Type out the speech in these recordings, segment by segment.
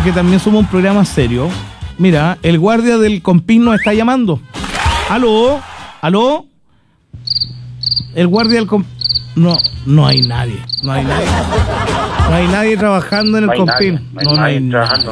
porque también somos un programa serio. Mira, el guardia del Compín nos está llamando. ¿Aló? El guardia del Compín... No hay nadie. No hay nadie trabajando en el Compín. No hay nadie.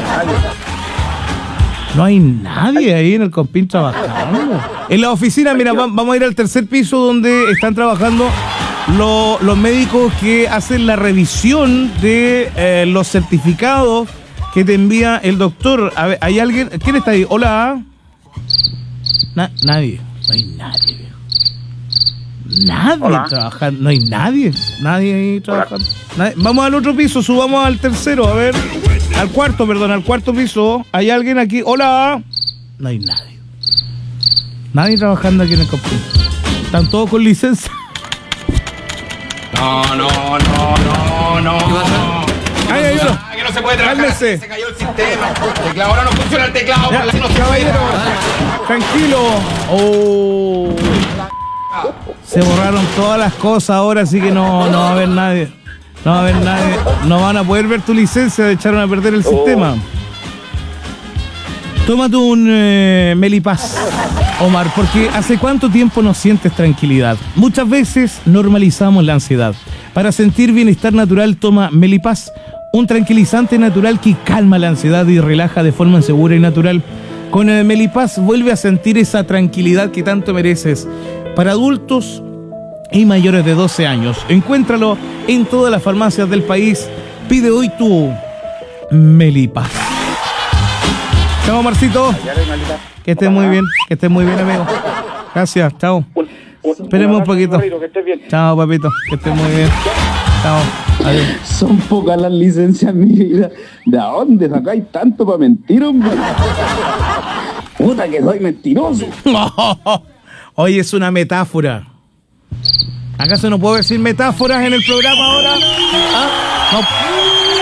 No hay nadie ahí en el Compín trabajando. En la oficina, mira, vamos a ir al tercer piso donde están trabajando los médicos que hacen la revisión de los certificados que te envía el doctor. A ver, ¿hay alguien? ¿Quién está ahí? Hola. Nadie. No hay nadie, viejo. Nadie trabajando. No hay nadie. Nadie ahí trabajando. Vamos al otro piso, subamos al tercero, a ver. Al cuarto piso. ¿Hay alguien aquí? Hola. No hay nadie. Nadie trabajando aquí en el Compín. Están todos con licencia. No. ¿Qué pasa? Ay, que no se puede trabajar. Cálmese. Se cayó el sistema. El teclado ahora no funciona el teclado. Ya, No se caballero. Tranquilo. Oh. Se borraron todas las cosas ahora, así que no va a haber nadie. No va a haber nadie. No van a poder ver tu licencia, echaron a perder el sistema. Tómate un Melipaz, Omar, porque ¿hace cuánto tiempo no sientes tranquilidad? Muchas veces normalizamos la ansiedad. Para sentir bienestar natural, toma Melipaz, un tranquilizante natural que calma la ansiedad y relaja de forma segura y natural. Con Melipaz vuelve a sentir esa tranquilidad que tanto mereces. Para adultos y mayores de 12 años, encuéntralo en todas las farmacias del país. Pide hoy tu Melipaz. Chao, Marcito. Que estés muy bien, amigo. Gracias, chao. Esperemos un poquito. Chao, papito, que estés muy bien. Chao, adiós. Son pocas las licencias, mi vida. ¿De dónde sacáis tanto para mentir, hombre? Puta que soy mentiroso. Oye, es una metáfora. ¿Acaso no puedo decir metáforas en el programa ahora? ¿Ah? No.